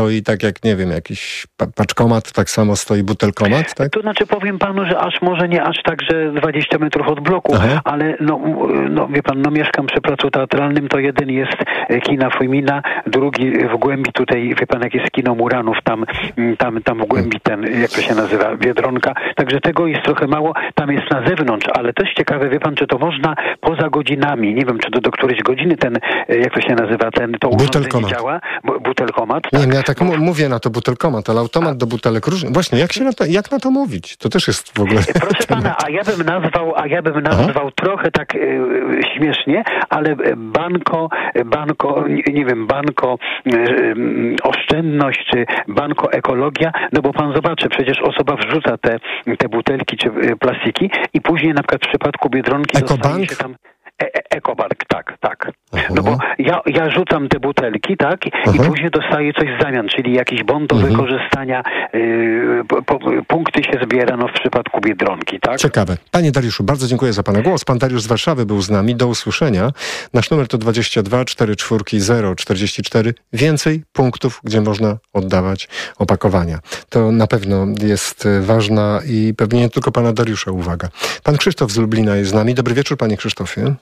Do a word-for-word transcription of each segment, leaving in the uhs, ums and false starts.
stoi tak jak, nie wiem, jakiś paczkomat, tak samo stoi butelkomat, tak? To znaczy powiem panu, że aż może nie aż tak, że dwadzieścia metrów od bloku, Aha. ale no, no wie pan, no mieszkam przy placu teatralnym, to jeden jest kina Fujmina, drugi w głębi tutaj, wie pan, jak jest kino Muranów, tam, tam, tam w głębi ten, jak to się nazywa, Biedronka, także tego jest trochę mało, tam jest na zewnątrz, ale też ciekawe, wie pan, czy to można poza godzinami, nie wiem, czy to do którejś godziny ten, jak to się nazywa, ten, to urządzenie działa, butelkomat. Nie wiem, ja tak m- mówię na to butelkomat, ale automat do butelek różny. Właśnie, jak się na to, jak na to mówić? To też jest w ogóle... Proszę pana, a ja bym nazwał, a ja bym nazwał Aha. trochę tak y, śmiesznie, ale banko, banko, nie, nie wiem, banko y, y, oszczędność, czy banko ekologia, no bo pan zobaczy, przecież osoba wrzuca te, te butelki czy y, plastiki i później na przykład w przypadku Biedronki Ekobank? się tam... Ekobank, tak, tak. No bo ja, ja rzucam te butelki, tak, i Aha. później dostaję coś w zamian, czyli jakiś bon do mhm. wykorzystania, yy, po, punkty się zbiera, no w przypadku Biedronki, tak? Ciekawe. Panie Dariuszu, bardzo dziękuję za pana głos. Pan Dariusz z Warszawy był z nami. Do usłyszenia. Nasz numer to dwadzieścia dwa cztery cztery zero czterdzieści cztery. Więcej punktów, gdzie można oddawać opakowania. To na pewno jest ważna i pewnie nie tylko pana Dariusza uwaga. Pan Krzysztof z Lublina jest z nami. Dobry wieczór, panie Krzysztofie.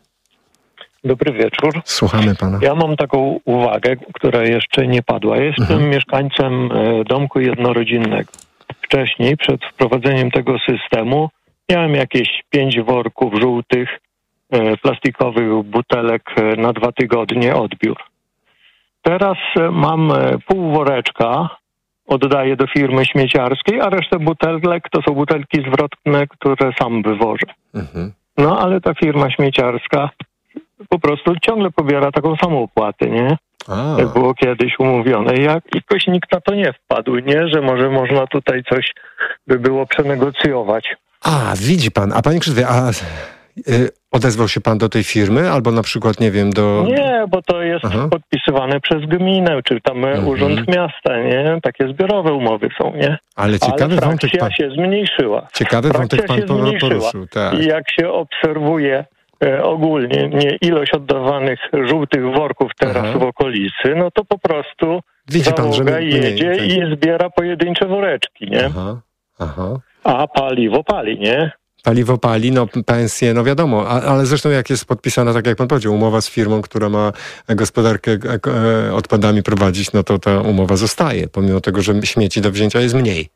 Dobry wieczór. Słuchamy pana. Ja mam taką uwagę, która jeszcze nie padła. Jestem mhm. mieszkańcem domku jednorodzinnego. Wcześniej, przed wprowadzeniem tego systemu, miałem jakieś pięć worków żółtych, plastikowych butelek na dwa tygodnie odbiór. Teraz mam pół woreczka, oddaję do firmy śmieciarskiej, a resztę butelek to są butelki zwrotne, które sam wywożę. Mhm. No ale ta firma śmieciarska po prostu ciągle pobiera taką samą opłatę, nie? A. Jak było kiedyś umówione. Jak jakoś nikt na to nie wpadł, nie? Że może można tutaj coś by było przenegocjować. A, widzi pan. A panie Krzysztofie, a y, odezwał się pan do tej firmy? Albo na przykład, nie wiem, do... Nie, bo to jest Aha. podpisywane przez gminę, czy tam mhm. urząd miasta, nie? Takie zbiorowe umowy są, nie? Ale ciekawy Ale wątek pan... się zmniejszyła. Ciekawy wątek pan się poruszył, tak. I jak się obserwuje e, ogólnie nie, ilość oddawanych żółtych worków teraz Aha. w okolicy, no to po prostu Widzi pan, że my, jedzie nie, i zbiera pojedyncze woreczki, nie? Aha. Aha. A paliwo pali, nie? Paliwo pali, no pensje, no wiadomo, a, ale zresztą jak jest podpisana, tak jak pan powiedział, umowa z firmą, która ma gospodarkę e, odpadami prowadzić, no to ta umowa zostaje, pomimo tego, że śmieci do wzięcia jest mniej.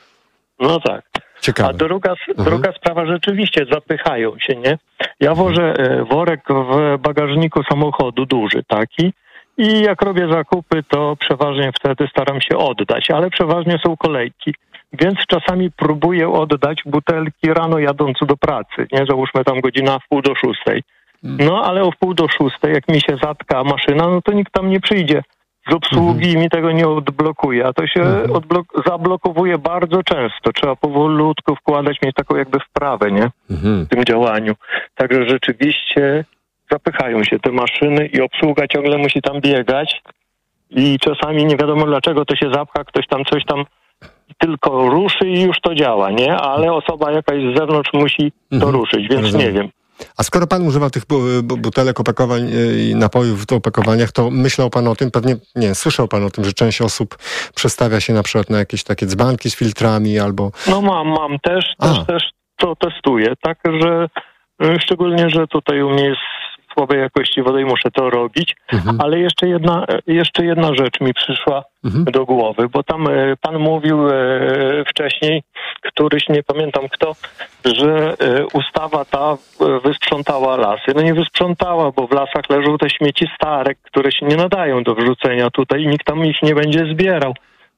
No tak. Ciekawe. A druga, mhm. druga sprawa, rzeczywiście zapychają się, nie? Ja wożę worek w bagażniku samochodu, duży taki, i jak robię zakupy, to przeważnie wtedy staram się oddać, ale przeważnie są kolejki. Więc czasami próbuję oddać butelki rano jadąc do pracy, nie? Załóżmy tam godzina w pół do szóstej. No ale o wpół do szóstej, jak mi się zatka maszyna, no to nikt tam nie przyjdzie z obsługi i mi tego nie odblokuje. A to się odblok- zablokowuje bardzo często. Trzeba powolutku wkładać, mieć taką jakby wprawę, nie? W tym działaniu. Także rzeczywiście zapychają się te maszyny i obsługa ciągle musi tam biegać i czasami nie wiadomo dlaczego to się zapcha, ktoś tam coś tam tylko ruszy i już to działa, nie? Ale osoba jakaś z zewnątrz musi to mhm. ruszyć, więc Rozumiem. nie wiem. A skoro pan używa tych butelek, opakowań i napojów w opakowaniach, to myślał pan o tym, pewnie, nie, słyszał pan o tym, że część osób przestawia się na przykład na jakieś takie dzbanki z filtrami albo... No mam, mam też, też, też to testuję, tak, że szczególnie, że tutaj u mnie jest słabej jakości wody i muszę to robić, mhm. ale jeszcze jedna, jeszcze jedna rzecz mi przyszła mhm. do głowy, bo tam e, pan mówił e, wcześniej, któryś, nie pamiętam kto, że e, ustawa ta wysprzątała lasy. No nie wysprzątała, bo w lasach leżą te śmieci stare, które się nie nadają do wrzucenia tutaj i nikt tam ich nie będzie zbierał.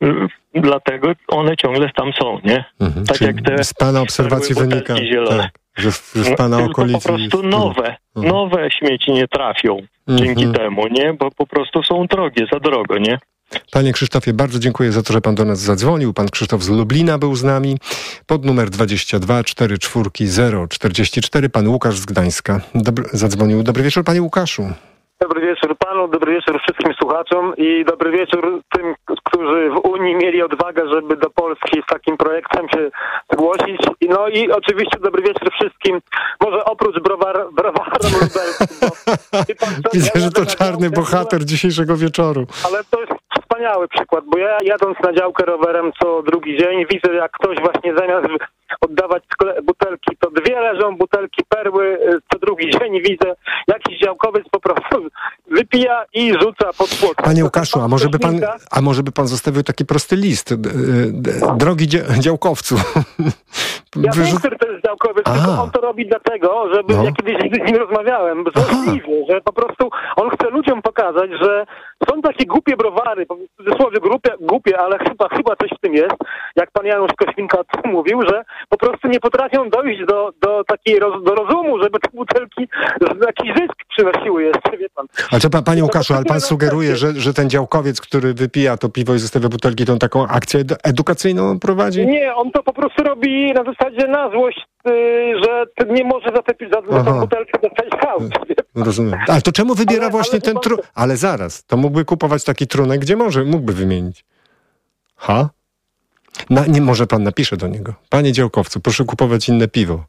Dlatego one ciągle tam są, nie? Mhm. Tak Czyli jak te z pana obserwacji wynika, tak, że w, że w pana no, okolicy po prostu jest... nowe, mhm. nowe śmieci nie trafią dzięki mhm. temu, nie? Bo po prostu są drogie, za drogo, nie? Panie Krzysztofie, bardzo dziękuję za to, że pan do nas zadzwonił. Pan Krzysztof z Lublina był z nami. Pod numer dwadzieścia dwa cztery cztery zero czterdzieści cztery. Pan Łukasz z Gdańska Dobry, zadzwonił. Dobry wieczór, panie Łukaszu. Dobry wieczór panu, dobry wieczór wszystkim słuchaczom i dobry wieczór tym, którzy w Unii mieli odwagę, żeby do Polski z takim projektem się zgłosić. No i oczywiście dobry wieczór wszystkim, może oprócz browar, browarom lubelskim. Bo, Widzę, ja że to czarny bohater dzisiejszego wieczoru. Ale to jest wspaniałe wspaniały przykład, bo ja jadąc na działkę rowerem co drugi dzień widzę, jak ktoś właśnie zamiast oddawać butelki, to dwie leżą butelki perły co drugi dzień i widzę, jakiś działkowiec po prostu wypija i rzuca pod płot. Panie Łukaszu, a może by pan, a może by pan zostawił taki prosty list? Drogi działkowcu. Ja Wyrzu... wiem, który to jest działkowiec, Aha. tylko on to robi dlatego, żeby, no. ja kiedyś z nim rozmawiałem, złośliwie, że po prostu on chce ludziom pokazać, że są takie głupie browary, w cudzysłowie głupie, głupie, ale chyba, chyba coś w tym jest, jak pan Janusz Kośminka mówił, że po prostu nie potrafią dojść do, do takiej roz, do rozumu, żeby te butelki jakiś zysk przynosiły jeszcze, wie pan. Ale to, panie Łukaszu, ale pan sugeruje, że, że ten działkowiec, który wypija to piwo i zostawia butelki, tą taką akcję edukacyjną prowadzi? Nie, on to po prostu robi na zasadzie na złość, yy, że nie może za, te, za, za tą butelkę dostać hałd. Rozumiem. Ale to czemu wybiera ale, właśnie ale ten trunek? Ale zaraz, to mógłby kupować taki trunek, gdzie może, mógłby wymienić. Ha? Na, nie, może pan napisze do niego. Panie działkowcu, proszę kupować inne piwo.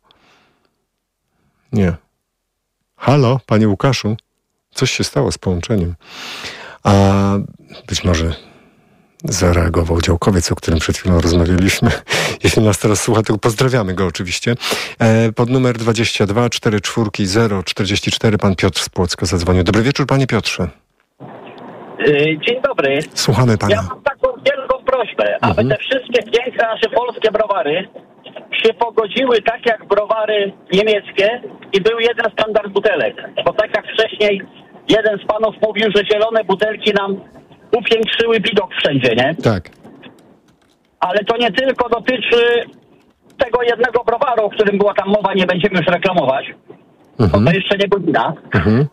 Nie. Halo, panie Łukaszu? Coś się stało z połączeniem. A być może zareagował działkowiec, o którym przed chwilą rozmawialiśmy. Jeśli nas teraz słucha, to pozdrawiamy go oczywiście. E, pod numer dwadzieścia dwa czterdzieści cztery zero czterdzieści cztery pan Piotr z Płocka zadzwonił. Dobry wieczór, panie Piotrze. Dzień dobry. Słuchamy pana. Ja mam taką wielką prośbę, mhm. aby te wszystkie piękne nasze polskie browary się pogodziły tak jak browary niemieckie i był jeden standard butelek. Bo tak jak wcześniej jeden z panów mówił, że zielone butelki nam upiększyły widok wszędzie, nie? Tak. Ale to nie tylko dotyczy tego jednego browaru, o którym była tam mowa, nie będziemy już reklamować, mhm. bo to jeszcze nie godzina. Mhm.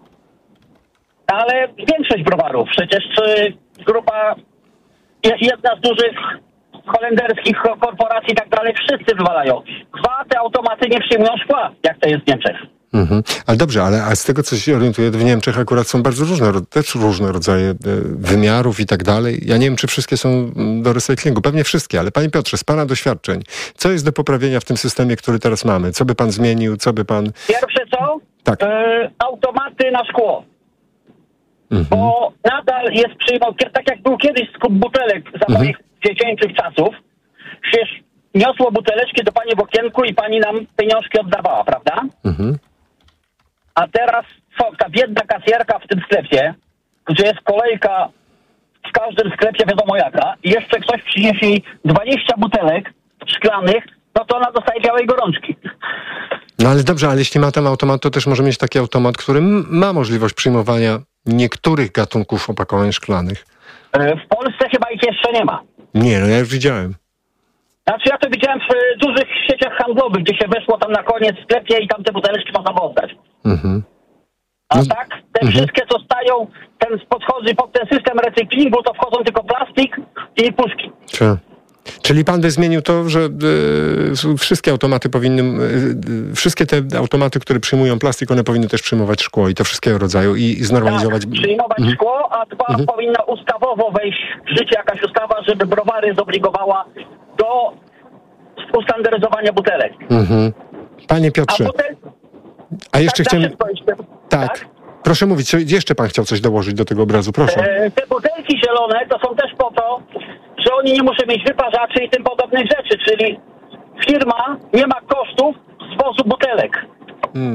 Ale większość browarów, przecież grupa, jedna z dużych holenderskich korporacji i tak dalej, wszyscy wywalają. Dwa, te automaty nie przyjmują szkła, jak to jest w Niemczech. Mhm. Ale dobrze, ale a z tego, co się orientuję, w Niemczech akurat są bardzo różne, też różne rodzaje wymiarów i tak dalej. Ja nie wiem, czy wszystkie są do recyklingu. Pewnie wszystkie, ale panie Piotrze, z pana doświadczeń, co jest do poprawienia w tym systemie, który teraz mamy? Co by pan zmienił? Co by pan... Pierwsze co? Tak. E, automaty na szkło. Mhm. Bo nadal jest przyjmował, tak jak był kiedyś skup butelek za mhm. moich dziecięcych czasów, przecież niosło buteleczki do pani w okienku i pani nam pieniążki oddawała, prawda? Mhm. A teraz co, ta biedna kasjerka w tym sklepie, gdzie jest kolejka w każdym sklepie wiadomo jaka, i jeszcze ktoś przyniesie jej dwadzieścia butelek szklanych, no to ona dostaje białej gorączki. No ale dobrze, ale jeśli ma ten automat, to też może mieć taki automat, który ma możliwość przyjmowania niektórych gatunków opakowań szklanych. W Polsce chyba ich jeszcze nie ma. Nie, no ja już widziałem. Znaczy ja to widziałem w dużych sieciach handlowych, gdzie się weszło tam na koniec w sklepie i tam te buteleczki można było oddać. Mhm. A no, tak, te mhm. wszystkie, co stają, ten podchodzi pod ten system recyklingu, to wchodzą tylko plastik i puszki. Czy? Czyli pan by zmienił to, że y, wszystkie automaty powinny, y, wszystkie te automaty, które przyjmują plastik, one powinny też przyjmować szkło i to wszystkiego rodzaju i, i znormalizować... Tak, przyjmować mhm. szkło, a dwa mhm. powinna ustawowo wejść w życie jakaś ustawa, żeby browary zobligowała do ustandaryzowania butelek. Mhm. Panie Piotrze, a, butel... a jeszcze tak, chciałem... Tak. tak. Proszę mówić, co, jeszcze pan chciał coś dołożyć do tego obrazu, proszę. E, te butelki zielone to są też po to, że oni nie muszą mieć wyparzaczy i tym podobnych rzeczy, czyli firma nie ma kosztów zwozu butelek. Hmm.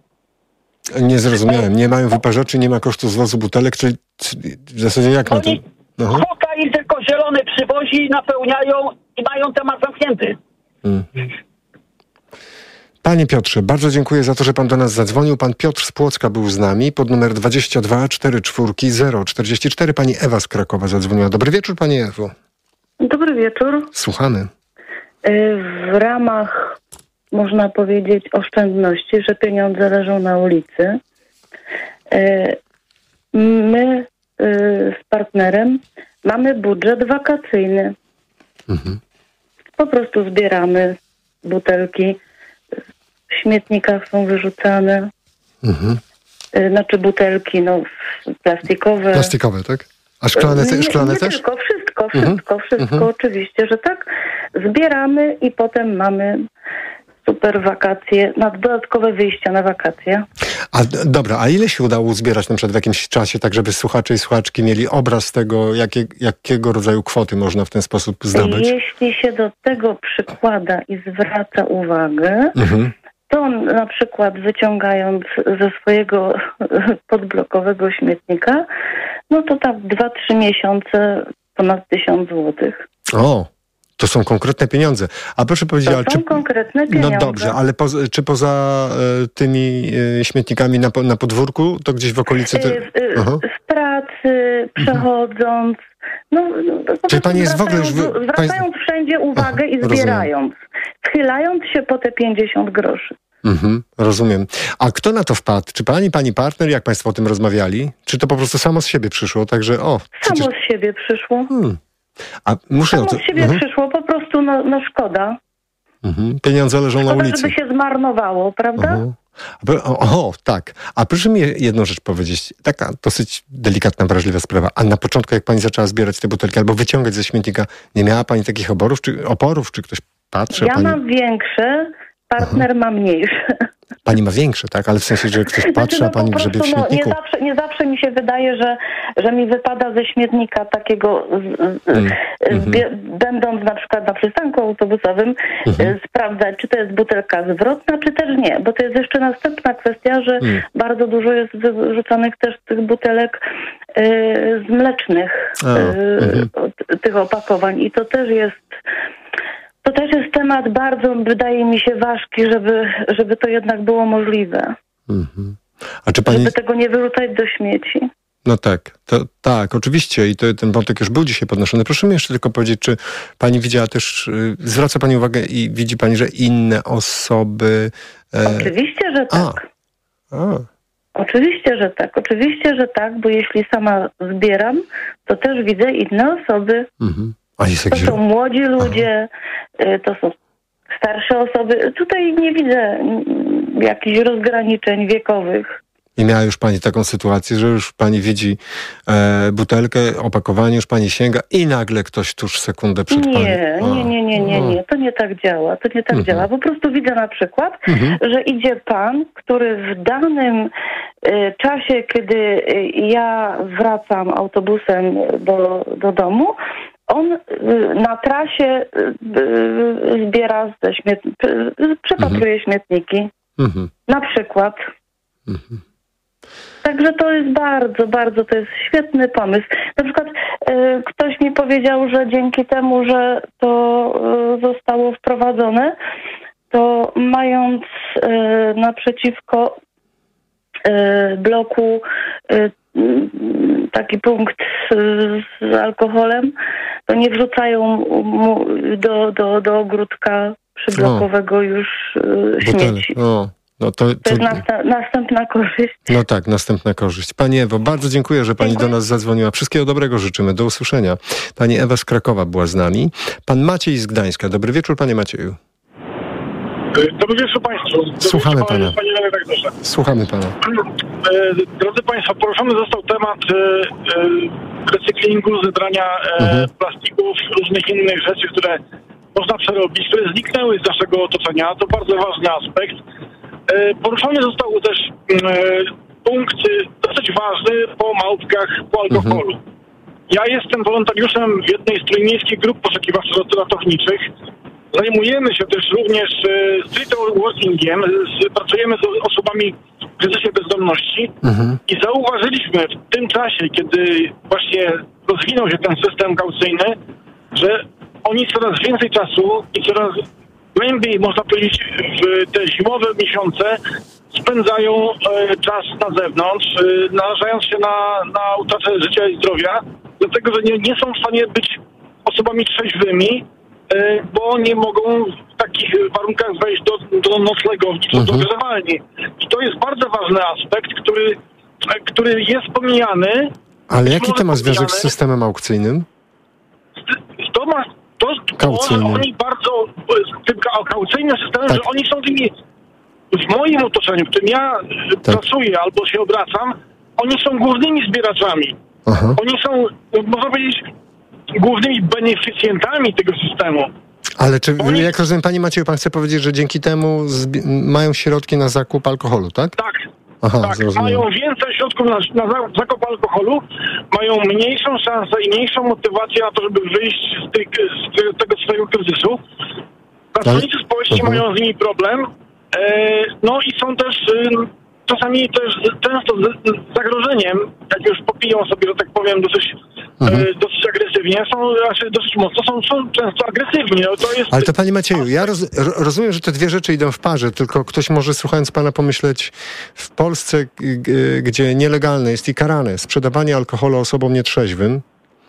Nie zrozumiałem. Nie mają wyparzaczy, nie ma kosztów zwozu butelek, czyli w zasadzie jak na to? Oni Foka im tylko zielone przywozi, napełniają i mają temat zamknięty. Hmm. Panie Piotrze, bardzo dziękuję za to, że pan do nas zadzwonił. Pan Piotr z Płocka był z nami pod numer dwadzieścia dwa czterdzieści cztery zero czterdzieści cztery. Pani Ewa z Krakowa zadzwoniła. Dobry wieczór, pani Ewo. Dobry wieczór. Słuchamy. W ramach, można powiedzieć, oszczędności, że pieniądze leżą na ulicy, my z partnerem mamy budżet wakacyjny. Mhm. Po prostu zbieramy butelki, w śmietnikach są wyrzucane. Mhm. Znaczy butelki, no plastikowe. Plastikowe, tak? A szklane, te, szklane nie, nie też? Tylko, wszystko, wszystko, mhm. wszystko mhm. oczywiście, że tak. Zbieramy i potem mamy super wakacje, na dodatkowe wyjścia na wakacje. A dobra, a ile się udało uzbierać na przykład w jakimś czasie, tak żeby słuchacze i słuchaczki mieli obraz tego, jakie, jakiego rodzaju kwoty można w ten sposób zdobyć? Jeśli się do tego przykłada i zwraca uwagę, mhm. to na przykład wyciągając ze swojego podblokowego śmietnika, no to tam dwa, trzy miesiące ponad tysiąc złotych. O! To są konkretne pieniądze. A proszę powiedzieć, to ale są czy... konkretne pieniądze. No dobrze, ale po, czy poza y, tymi y, śmietnikami na, na podwórku, to gdzieś w okolicy... Te... Y, y, w pracy, przechodząc... No, no, Czyli pani jest w ogóle już... Wy... Zwracając pani... wszędzie uwagę Aha, i zbierając. Rozumiem. Schylając się po te pięćdziesiąt groszy. Mhm, rozumiem. A kto na to wpadł? Czy pani, pani partner, jak państwo o tym rozmawiali? Czy to po prostu samo z siebie przyszło? Także o... Przecież... Samo z siebie przyszło. Hmm. A muszę Samo to... z siebie mhm. przyszło, po prostu no, no szkoda. Mhm. Pieniądze leżą szkoda, na ulicy. żeby się zmarnowało, prawda? Mhm. O, o, tak. A proszę mi jedną rzecz powiedzieć. Taka dosyć delikatna, wrażliwa sprawa. A na początku, jak pani zaczęła zbierać te butelki albo wyciągać ze śmietnika, nie miała pani takich oborów, czy oporów, czy ktoś patrzy? Ja pani... mam większe, partner mhm. ma mniejsze. Pani ma większe, tak? Ale w sensie, że ktoś patrzy, znaczy, no, a pani grzebie w śmietniku. No, nie, zawsze, nie zawsze mi się wydaje, że, że mi wypada ze śmietnika takiego, z, mm. z, bie, będąc na przykład na przystanku autobusowym, mm. sprawdzać, czy to jest butelka zwrotna, czy też nie. Bo to jest jeszcze następna kwestia, że mm. bardzo dużo jest wyrzucanych też tych butelek y, z mlecznych, a, y, mm. tych opakowań. I to też jest... To też jest temat bardzo, wydaje mi się, ważki, żeby, żeby to jednak było możliwe. Mhm. A czy pani... Żeby tego nie wyrzucać do śmieci. No tak, to, tak, oczywiście i to, ten wątek już był dzisiaj podnoszony. Proszę mi jeszcze tylko powiedzieć, czy pani widziała też, y, zwraca pani uwagę i widzi pani, że inne osoby... E... Oczywiście, że tak. A. A. Oczywiście, że tak. Oczywiście, że tak, bo jeśli sama zbieram, to też widzę inne osoby. Mhm. To są młodzi ludzie, Aha. to są starsze osoby. Tutaj nie widzę jakichś rozgraniczeń wiekowych. I miała już pani taką sytuację, że już pani widzi e, butelkę, opakowanie, już pani sięga i nagle ktoś tuż sekundę przed nie, pani... Nie, nie, nie, nie, nie. To nie tak działa. To nie tak mhm. działa. Po prostu widzę na przykład, mhm. że idzie pan, który w danym y, czasie, kiedy y, ja wracam autobusem do, do domu, on na trasie zbiera ze śmiet... przepatruje mhm. śmietniki. Mhm. Na przykład. Mhm. Także to jest bardzo, bardzo, to jest świetny pomysł. Na przykład y, ktoś mi powiedział, że dzięki temu, że to y, zostało wprowadzone, to mając y, naprzeciwko y, bloku y, taki punkt z, z alkoholem, to nie wrzucają mu do, do, do ogródka przyblokowego już y, śmieci. O, no to, to... to jest nasta- następna korzyść. No tak, następna korzyść. Pani Ewo, bardzo dziękuję, że pani dziękuję. do nas zadzwoniła. Wszystkiego dobrego życzymy. Do usłyszenia. Pani Ewa z Krakowa była z nami. Pan Maciej z Gdańska. Dobry wieczór, panie Macieju. Dobry wieczór państwu. Dobry Słuchamy wieczór, pana. Panie redaktorze. Słuchamy pana. Drodzy państwo, poruszony został temat recyklingu, zebrania mhm. plastików, różnych innych rzeczy, które można przerobić, które zniknęły z naszego otoczenia. To bardzo ważny aspekt. Poruszony został też punkt dosyć ważny po małpkach, po alkoholu. Mhm. Ja jestem wolontariuszem w jednej z trójmiejskich grup poszukiwawczo-ratowniczych. Zajmujemy się też również e, street workingiem, z, pracujemy z osobami w kryzysie bezdomności mhm. i zauważyliśmy w tym czasie, kiedy właśnie rozwinął się ten system kaucyjny, że oni coraz więcej czasu i coraz głębiej, można powiedzieć, w te zimowe miesiące spędzają e, czas na zewnątrz, e, narażając się na, na utratę życia i zdrowia, dlatego że nie, nie są w stanie być osobami trzeźwymi, bo nie mogą w takich warunkach wejść do, do noclegowni czy do dogrzewalni. I to jest bardzo ważny aspekt, który, który jest pomijany. Ale jaki to ma związek z systemem aukcyjnym? To ma, to, to oni bardzo, z tym kaucyjnym systemem, tak. że oni są tymi, w moim otoczeniu, w którym ja tak. pracuję albo się obracam, oni są głównymi zbieraczami. Aha. Oni są, można powiedzieć, głównymi beneficjentami tego systemu. Ale czy, Oni... jak rozumiem, panie Macieju, pan chce powiedzieć, że dzięki temu zbi- mają środki na zakup alkoholu, tak? Tak. Aha, tak, zrozumiałem. mają więcej środków na, na zakup alkoholu, mają mniejszą szansę i mniejszą motywację na to, żeby wyjść z, tych, z tego swojego kryzysu. Pracownicy społeczni uh-huh. mają z nimi problem. E, no i są też e, czasami też często z, z zagrożeniem, jak już popiją sobie, że tak powiem, dosyć, uh-huh. e, dosyć agresywnie, są raczej dosyć mocno, są, są często agresywni. No, to jest... Ale to panie Macieju, ja roz, rozumiem, że te dwie rzeczy idą w parze, tylko ktoś może słuchając pana pomyśleć, w Polsce, g- gdzie nielegalne jest i karane sprzedawanie alkoholu osobom nietrzeźwym,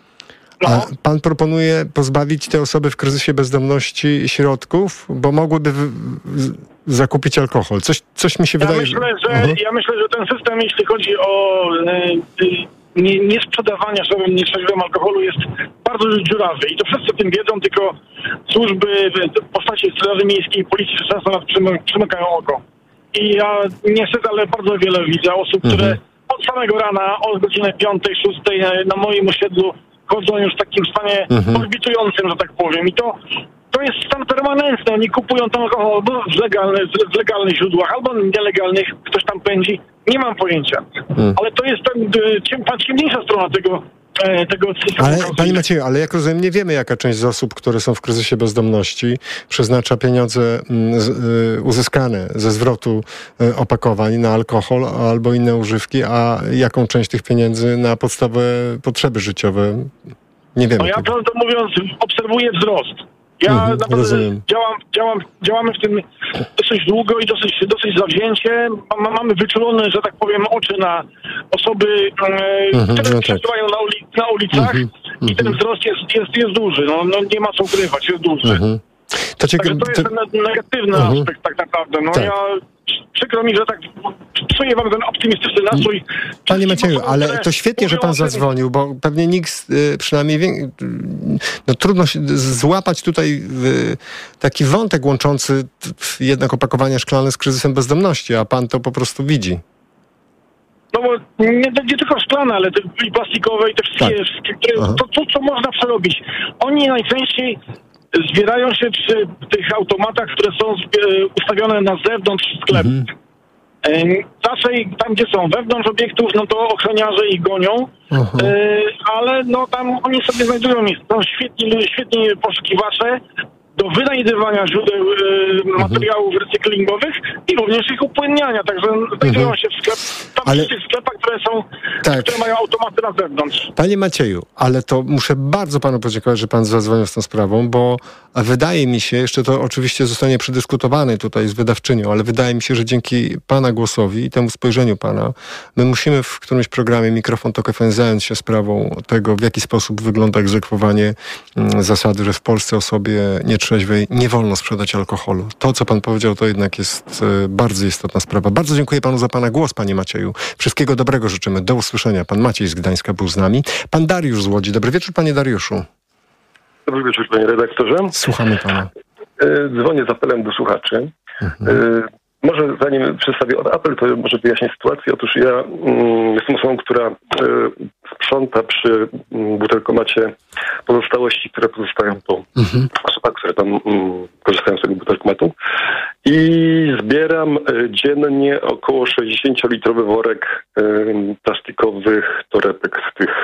No. a pan proponuje pozbawić te osoby w kryzysie bezdomności środków, bo mogłyby w, w, zakupić alkohol. Coś, coś mi się ja wydaje... Myślę, że, uh-huh. Ja myślę, że ten system, jeśli chodzi o y, y, nie, nie sprzedawanie osobom nietrzeźwym alkoholu, jest bardzo dziurawy. I to wszyscy o tym wiedzą, tylko służby w postaci Straży Miejskiej i Policji często nas przymy, przymykają oko. I ja niestety, ale bardzo wiele widzę osób, uh-huh. które od samego rana, od godziny piątej, szóstej na moim osiedlu chodzą już w takim stanie mhm. orbitującym, że tak powiem. I to, to jest stan permanentny. Oni kupują ten alkohol albo w, legalny, w legalnych źródłach, albo nielegalnych. Ktoś tam pędzi. Nie mam pojęcia. Mhm. Ale to jest ten, ta ciemniejsza strona tego, e, tego systemu. Ale panie Macieju, ale jak rozumiem, nie wiemy, jaka część z osób, które są w kryzysie bezdomności, przeznacza pieniądze mm, z, y, uzyskane ze zwrotu y, opakowań na alkohol albo inne używki, a jaką część tych pieniędzy na podstawowe potrzeby życiowe. Nie wiemy. No ja tego. prawdę mówiąc obserwuję wzrost. Ja Mhm, naprawdę rozumiem. działam, działam, działamy w tym dosyć długo i dosyć, dosyć zawzięcie. Ma, mamy wyczulone, że tak powiem, oczy na osoby, e, Mhm, które no tak. przebywają na, uli, na ulicach Mhm, i ten wzrost jest, jest, jest duży. No, no nie ma co ukrywać, jest duży. Mhm. To, cieka- Także to jest to... ten negatywny Mhm. aspekt tak naprawdę. No Tak. ja przykro mi, że tak psuję wam ten optymistyczny nastrój. Panie Macieju, Osobom, ale które to świetnie, że pan mówią o tym- zadzwonił, bo pewnie nikt, y, przynajmniej wie, no trudno się złapać tutaj y, taki wątek łączący t- jednak opakowania szklane z kryzysem bezdomności, a pan to po prostu widzi. No bo nie, nie tylko szklane, ale te i plastikowe i te wszystkie, Tak. wszystkie które, Aha. to, to co można przerobić. Oni najczęściej zbierają się przy tych automatach, które są zbie- ustawione na zewnątrz sklepu. Mhm. E, Raczej tam, gdzie są wewnątrz obiektów, no to ochroniarze ich gonią, Aha. e, ale no tam oni sobie znajdują miejsce. Są świetni, świetni poszukiwacze do wynajdywania źródeł e, materiałów recyklingowych i również ich upłynniania. Także znajdują Mhm. się w sklep, tam Ale- w tych sklepach, które są, Tak. które mają automaty na zewnątrz. Panie Macieju, ale to muszę bardzo panu podziękować, że pan zadzwonił z tą sprawą, bo wydaje mi się, jeszcze to oczywiście zostanie przedyskutowane tutaj z wydawczynią, ale wydaje mi się, że dzięki pana głosowi i temu spojrzeniu pana, my musimy w którymś programie Mikrofon Tok F M zająć się sprawą tego, w jaki sposób wygląda egzekwowanie mm, zasady, że w Polsce osobie nietrzeźwej nie wolno sprzedać alkoholu. To, co pan powiedział, to jednak jest e, bardzo istotna sprawa. Bardzo dziękuję panu za pana głos, panie Macieju. Wszystkiego dobrego życzymy. Do usłyszenia. Pan Maciej z Gdańska był z nami. Pan Dariusz z Łodzi. Dobry wieczór, panie Dariuszu. Dobry wieczór, panie redaktorze. Słuchamy pana. E, Dzwonię z apelem do słuchaczy. Mhm. E, Może zanim przedstawię apel, to może wyjaśnię sytuację. Otóż ja mm, jestem osobą, która e, sprząta przy mm, butelkomacie pozostałości, które pozostają po Mhm. osobach, które tam mm, korzystają z tego butelkomatu. I zbieram e, dziennie około sześćdziesięciolitrowy worek e, plastikowych torebek z tych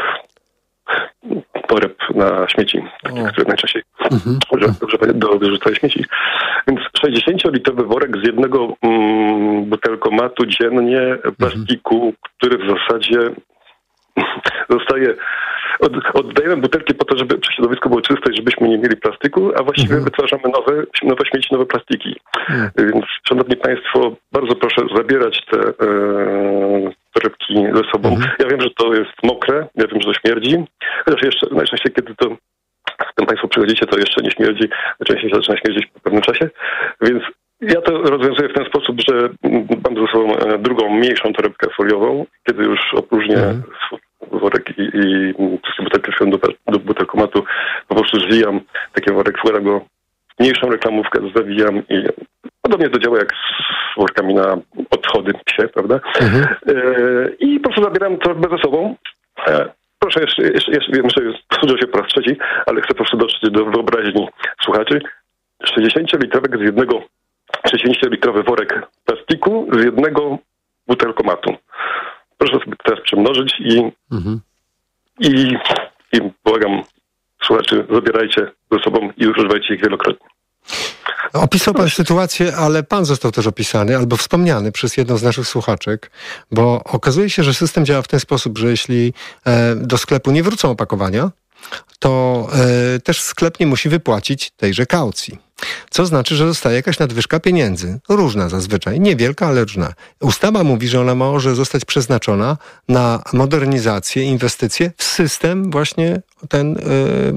toreb na śmieci, takich, które najczęściej Mhm. dobrze do wyrzucania śmieci. Więc sześćdziesięciolitrowy worek z jednego mm, butelkomatu dziennie plastiku, który w zasadzie zostaje... Od, oddajemy butelki po to, żeby środowisko było czyste i żebyśmy nie mieli plastiku, a właściwie Mhm. wytwarzamy nowe, nowe śmieci, nowe plastiki. Mhm. Więc, szanowni państwo, bardzo proszę zabierać te e, torebki ze sobą. Mhm. Ja wiem, że to jest mokre, ja wiem, że to śmierdzi, chociaż jeszcze najczęściej, kiedy to z tym państwo przychodzicie, to jeszcze nie śmierdzi, najczęściej się zaczyna śmierdzić po pewnym czasie, więc ja to rozwiązuję w ten sposób, że mam ze sobą e, drugą, mniejszą torebkę foliową, kiedy już opróżnię Mhm. swój worek i, i wszystkie butelki trafią do, do butelkomatu, po prostu zwijam taki worek, wkładam go w mniejszą reklamówkę, zawijam i podobnie to działa jak z workami na odchody psie, prawda? Mhm. E, I po prostu zabieram torbę ze sobą. E, proszę jeszcze, jeszcze, jeszcze wiem, że powtórzę się po raz trzeci, ale chcę po prostu dotrzeć do wyobraźni słuchaczy. sześćdziesięciolitrowy z jednego, sześćdziesięciolitrowy worek plastiku z jednego butelkomatu. Proszę sobie teraz przemnożyć i, mhm. i, i błagam słuchaczy, zabierajcie ze sobą i używajcie ich wielokrotnie. Opisał pan sytuację, ale pan został też opisany albo wspomniany przez jedną z naszych słuchaczek, bo okazuje się, że system działa w ten sposób, że jeśli e, do sklepu nie wrócą opakowania, to e, też sklep nie musi wypłacić tejże kaucji. Co znaczy, że zostaje jakaś nadwyżka pieniędzy. Różna zazwyczaj. Niewielka, ale różna. Ustawa mówi, że ona może zostać przeznaczona na modernizację, inwestycje w system właśnie ten yy,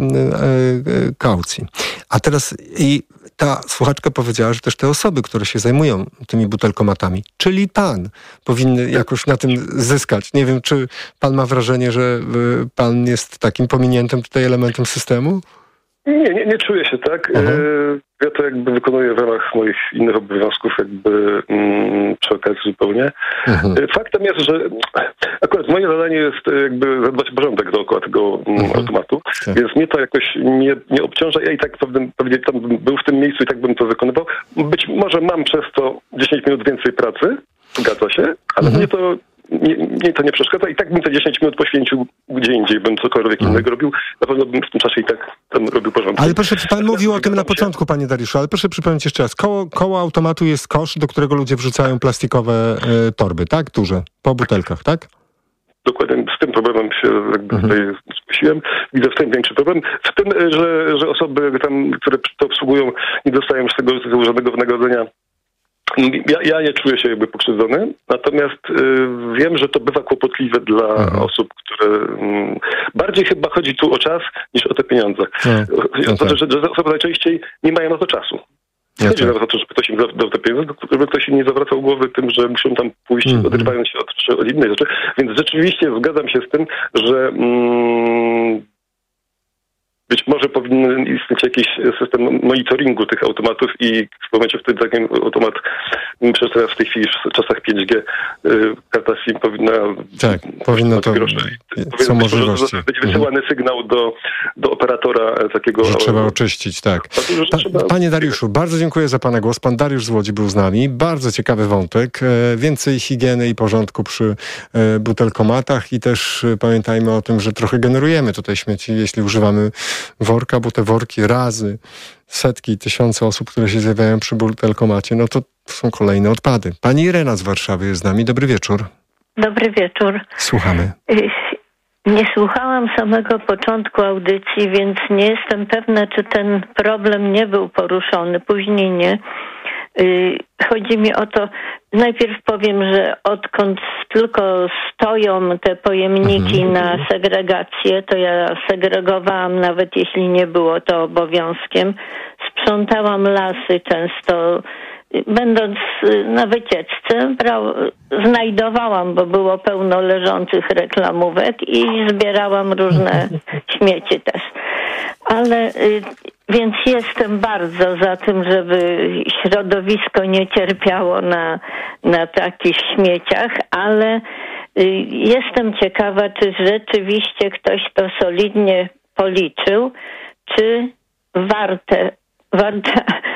yy, kaucji. A teraz i ta słuchaczka powiedziała, że też te osoby, które się zajmują tymi butelkomatami, czyli pan, powinny jakoś na tym zyskać. Nie wiem, czy pan ma wrażenie, że yy, pan jest takim pominiętym tutaj elementem systemu? Nie, nie, nie czuję się tak. Uh-huh. Ja to jakby wykonuję w ramach moich innych obowiązków, jakby mm, przy okazji zupełnie. Uh-huh. Faktem jest, że akurat moje zadanie jest jakby zadbać o porządek dookoła tego uh-huh. automatu, tak. Więc mnie to jakoś nie, nie obciąża. Ja i tak pewnie, pewnie tam bym był w tym miejscu i tak bym to wykonywał. Być może mam przez to dziesięć minut więcej pracy, zgadza się, ale uh-huh. mnie to Nie, nie, to nie przeszkadza i tak bym te dziesięć minut poświęcił gdzie indziej, bym cokolwiek hmm. innego robił. Na pewno bym w tym czasie i tak tam robił porządek. Ale proszę, pan mówił o tym na początku, panie Dariuszu, ale proszę przypomnieć jeszcze raz. Koło, koło automatu jest kosz, do którego ludzie wrzucają plastikowe y, torby, tak? Duże, po butelkach, tak? Dokładnie z tym problemem się jakby mhm. tutaj zgłosiłem. Widzę w tym większy problem. W tym, że, że osoby tam, które to obsługują, nie dostają z tego tytułu żadnego wynagrodzenia. Ja, ja nie czuję się jakby pokrzywdzony, natomiast y, wiem, że to bywa kłopotliwe dla mhm. osób, które... Y, bardziej chyba chodzi tu o czas niż o te pieniądze. No, no tak. że, że osoby najczęściej nie mają na to czasu. Nie chodzi nawet o to, żeby ktoś im dał te pieniądze, żeby ktoś im nie zawracał głowy tym, że muszą tam pójść, mhm. odrywając się od, od innej rzeczy. Więc rzeczywiście zgadzam się z tym, że... Mm, być może powinien istnieć jakiś system monitoringu tych automatów i w momencie, w którym taki automat przez teraz w tej chwili w czasach pięć G karta SIM powinna... Tak, powinno to... Są możliwości. Być wysyłany sygnał do, do operatora takiego... Że trzeba oczyścić, tak. Pa, panie Dariuszu, bardzo dziękuję za pana głos. Pan Dariusz z Łodzi był z nami. Bardzo ciekawy wątek. Więcej higieny i porządku przy butelkomatach i też pamiętajmy o tym, że trochę generujemy tutaj śmieci, jeśli używamy worka, bo te worki razy setki, tysiące osób, które się zjawiają przy butelkomacie, no to są kolejne odpady. Pani Irena z Warszawy jest z nami. Dobry wieczór. Dobry wieczór. Słuchamy. Nie słuchałam samego początku audycji, więc nie jestem pewna, czy ten problem nie był poruszony. Później nie. Chodzi mi o to, najpierw powiem, że odkąd tylko stoją te pojemniki mhm. na segregację, to ja segregowałam, nawet jeśli nie było to obowiązkiem. Sprzątałam lasy często, będąc na wycieczce, brał, znajdowałam, bo było pełno leżących reklamówek i zbierałam różne śmieci też. Ale więc jestem bardzo za tym, żeby środowisko nie cierpiało na, na takich śmieciach, ale jestem ciekawa, czy rzeczywiście ktoś to solidnie policzył, czy warte, warte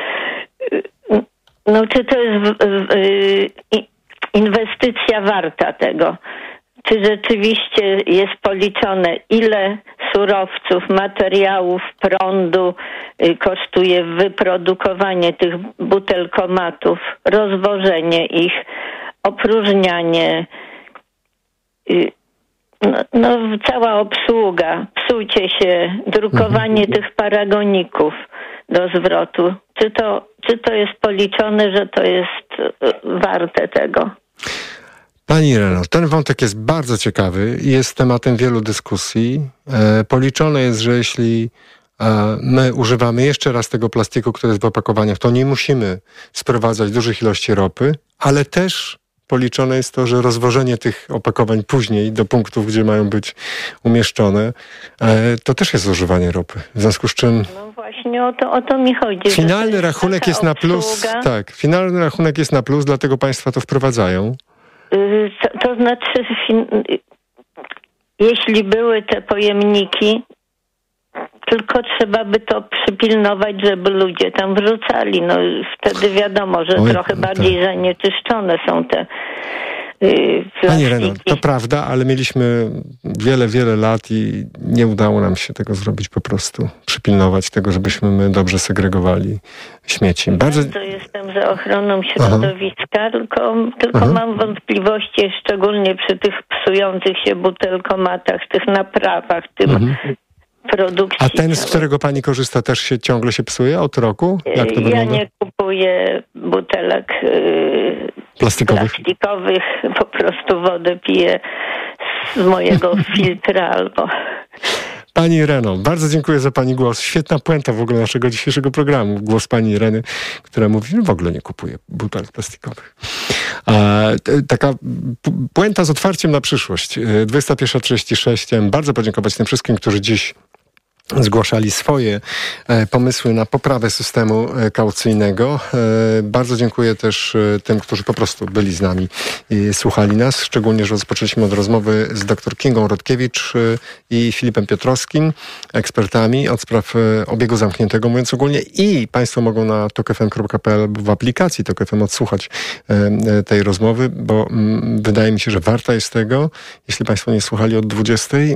no czy to jest inwestycja warta tego. Czy rzeczywiście jest policzone, ile surowców, materiałów, prądu y, kosztuje wyprodukowanie tych butelkomatów, rozwożenie ich, opróżnianie, y, no, no cała obsługa, psucie się, drukowanie mhm. tych paragoników do zwrotu. Czy to, czy to jest policzone, że to jest y, warte tego? Pani Ireno, ten wątek jest bardzo ciekawy i jest tematem wielu dyskusji. E, policzone jest, że jeśli e, my używamy jeszcze raz tego plastiku, który jest w opakowaniach, to nie musimy sprowadzać dużych ilości ropy, ale też policzone jest to, że rozwożenie tych opakowań później do punktów, gdzie mają być umieszczone, e, to też jest zużywanie ropy. W związku z czym... No właśnie o to, o to mi chodzi. Finalny rachunek jest na plus. Tak, finalny rachunek jest na plus, dlatego państwa to wprowadzają. To, to znaczy, jeśli były te pojemniki, tylko trzeba by to przypilnować, żeby ludzie tam wrzucali. No wtedy wiadomo, że Oj, trochę bardziej tak. zanieczyszczone są te yy, Pani Reno, to prawda, ale mieliśmy wiele, wiele lat i nie udało nam się tego zrobić po prostu. Przypilnować tego, żebyśmy my dobrze segregowali śmieci. Bardzo, Bardzo jestem za ochroną środowiska, Aha. tylko, tylko Aha. mam wątpliwości, szczególnie przy tych psujących się butelkomatach, tych naprawach, tym mhm. produkcji. A ten, z którego pani korzysta, też się ciągle się psuje od roku? Jak to ja wygląda? nie kupuję butelek yy, plastikowych. plastikowych, po prostu wodę piję z mojego filtra albo... Pani Reno, bardzo dziękuję za pani głos. Świetna puenta w ogóle naszego dzisiejszego programu. Głos pani Reny, która mówi, że w ogóle nie kupuje butelek plastikowych. A, taka puenta z otwarciem na przyszłość. dwudziesta pierwsza trzydzieści sześć. Chciałem bardzo podziękować tym wszystkim, którzy dziś zgłaszali swoje e, pomysły na poprawę systemu e, kaucyjnego. E, bardzo dziękuję też e, tym, którzy po prostu byli z nami i słuchali nas. Szczególnie, że rozpoczęliśmy od rozmowy z dr Kingą Rodkiewicz e, i Filipem Piotrowskim, ekspertami od spraw e, obiegu zamkniętego, mówiąc ogólnie. I Państwo mogą na tok f m kropka p l w aplikacji Tok F M odsłuchać e, e, tej rozmowy, bo m, wydaje mi się, że warta jest tego, jeśli Państwo nie słuchali od dwudziestej.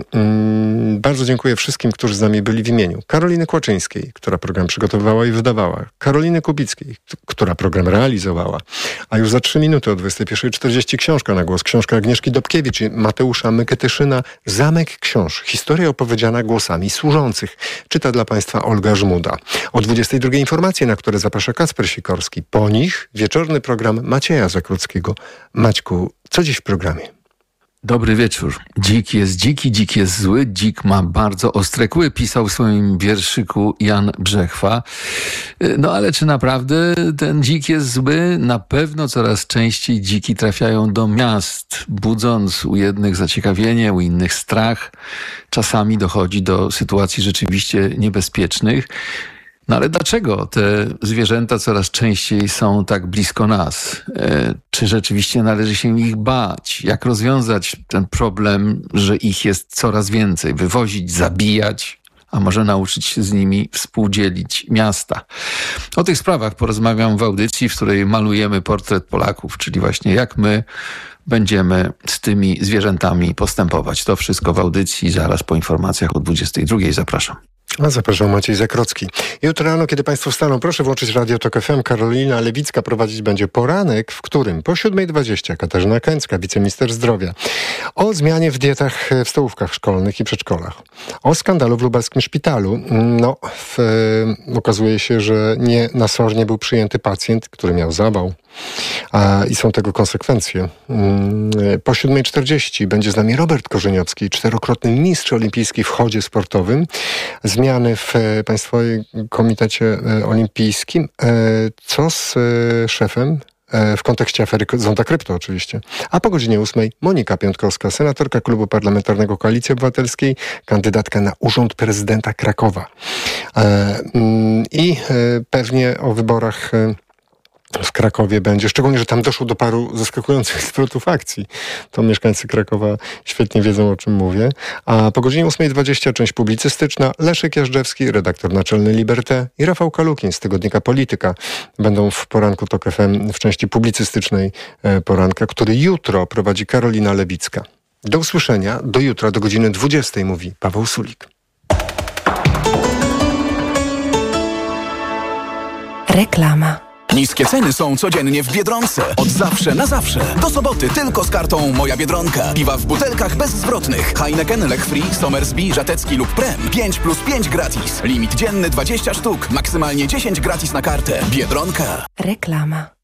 M, bardzo dziękuję wszystkim, którzy z nami byli w imieniu Karoliny Kłaczyńskiej, która program przygotowywała i wydawała, Karoliny Kubickiej, która program realizowała, a już za trzy minuty o dwudziestej pierwszej czterdzieści książka na głos, książka Agnieszki Dobkiewicz i Mateusza Myketyszyna, Zamek Książ, historia opowiedziana głosami służących. Czyta dla Państwa Olga Żmuda. O dwudziestej drugiej informacje, na które zaprasza Kacper Sikorski. Po nich wieczorny program Macieja Zakróckiego. Maćku, co dziś w programie? Dobry wieczór. Dzik jest dziki, dzik jest zły, dzik ma bardzo ostre kły, pisał w swoim wierszyku Jan Brzechwa. No ale czy naprawdę ten dzik jest zły? Na pewno coraz częściej dziki trafiają do miast, budząc u jednych zaciekawienie, u innych strach. Czasami dochodzi do sytuacji rzeczywiście niebezpiecznych. No ale dlaczego te zwierzęta coraz częściej są tak blisko nas? E, czy rzeczywiście należy się ich bać? Jak rozwiązać ten problem, że ich jest coraz więcej? Wywozić, zabijać, a może nauczyć się z nimi współdzielić miasta? O tych sprawach porozmawiam w audycji, w której malujemy portret Polaków, czyli właśnie jak my będziemy z tymi zwierzętami postępować. To wszystko w audycji, zaraz po informacjach o dwudziestej drugiej. Zapraszam. A zapraszam, Maciej Zakrocki. Jutro rano, kiedy Państwo wstaną, proszę włączyć Radio Tok F M. Karolina Lewicka prowadzić będzie poranek, w którym po siódmej dwadzieścia Katarzyna Kęcka, wiceminister zdrowia, o zmianie w dietach w stołówkach szkolnych i przedszkolach. O skandalu w lubelskim szpitalu. No, w, okazuje się, że nie na S O R nie był przyjęty pacjent, który miał zawał. A, I są tego konsekwencje. Po siódmej czterdzieści będzie z nami Robert Korzeniowski, czterokrotny mistrz olimpijski w chodzie sportowym. Zmiany w Państwowym Komitecie Olimpijskim. Co z szefem? W kontekście afery Zonda Krypto oczywiście. A po godzinie ósmej Monika Piątkowska, senatorka Klubu Parlamentarnego Koalicji Obywatelskiej, kandydatka na urząd prezydenta Krakowa. I pewnie o wyborach w Krakowie będzie, szczególnie, że tam doszło do paru zaskakujących zwrotów akcji. To mieszkańcy Krakowa świetnie wiedzą, o czym mówię. A po godzinie ósmej dwadzieścia część publicystyczna. Leszek Jażdżewski, redaktor naczelny Liberté i Rafał Kalukin z tygodnika Polityka będą w poranku Tok F M w części publicystycznej poranka, który jutro prowadzi Karolina Lewicka. Do usłyszenia, do jutra, do godziny dwudziestej, mówi Paweł Sulik. Reklama. Niskie ceny są codziennie w Biedronce. Od zawsze na zawsze. Do soboty tylko z kartą Moja Biedronka. Piwa w butelkach bezzwrotnych. Heineken, Lech Free, Somersby, Żatecki lub Prem. pięć plus pięć gratis. Limit dzienny dwadzieścia sztuk. Maksymalnie dziesięć gratis na kartę. Biedronka. Reklama.